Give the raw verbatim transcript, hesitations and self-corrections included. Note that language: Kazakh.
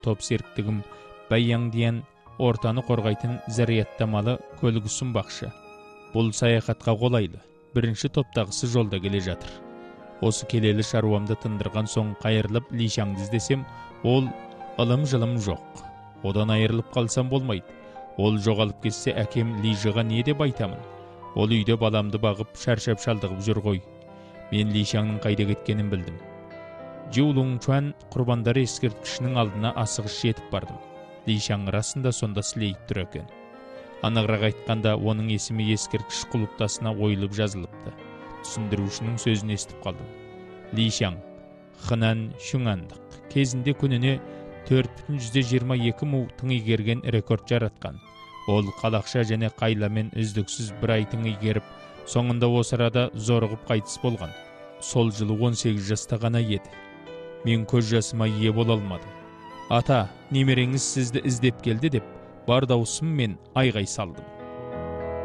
топ серіктігім Баяң диен ортаны қорғайтын зарядтамалы көлігі ұсынбақшы. Бұл саяхатқа қолайлы. Бірінші топтағысы жолда келе жатыр. Осы келелі шаруамды тындырған соң қайырылып Лишаңды іздесем, ол ылым-жылым жоқ. Одан айырылып қалсам болмайды. Ол жоғалып кетсе, әкем Лижыға не деп айтамын? Ол үйде баламды бағып, шаршап шалдығып жүр ғой. Мен Лишаңның қайда кеткенін білдім. Жиулуңчуан құрбандары ескерткішінің алдына асығыс жетіп бардым. Лишаң расында сонда сілейіп тұр екен. Анығырақ айтқанда, оның есімі ескерткіш құлыптасына ойылып жазылыпты. Түсіндірушінің сөзін естіп қалдым. Лишаң, Хынан Шүңандық, кезінде күніне төрт бүтін жүзден жиырма екі мың тың игерген рекорд жаратқан. Ол қалақша және қайламен үздіксіз бір ай тың игеріп, соңында осы арада зорығып қайтыс болған. Сол жылы он сегіз жаста ғана еді. Мен көз жасыма ие бола алмадым. Ата, немереңіз сізді іздеп келді деп, бар даусыммен айғай салдым.